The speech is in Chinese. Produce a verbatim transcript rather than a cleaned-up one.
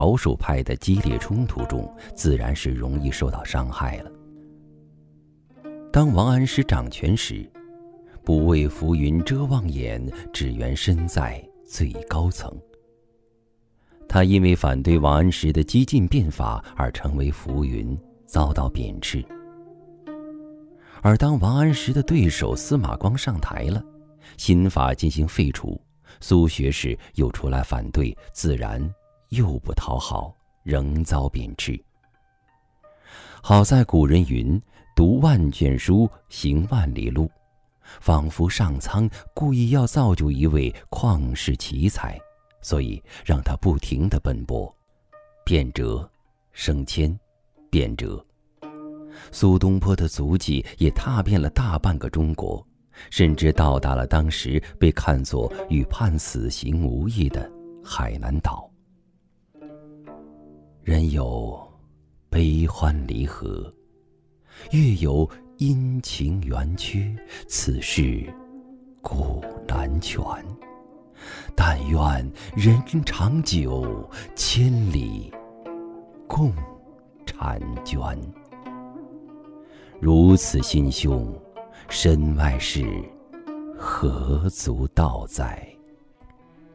保守派的激烈冲突中，自然是容易受到伤害了。当王安石掌权时，不为浮云遮望眼，只缘身在最高层。他因为反对王安石的激进变法而成为浮云，遭到贬斥。而当王安石的对手司马光上台了，新法进行废除，苏学士又出来反对，自然又不讨好，仍遭贬斥。好在古人云：读万卷书，行万里路，仿佛上苍故意要造就一位旷世奇才，所以让他不停地奔波，变折、升迁、变折。苏东坡的足迹也踏遍了大半个中国，甚至到达了当时被看作与判死刑无异的海南岛。人有悲欢离合，月有阴晴圆缺，此事古难全。但愿人长久，千里共婵娟。如此心胸，身外事何足道哉？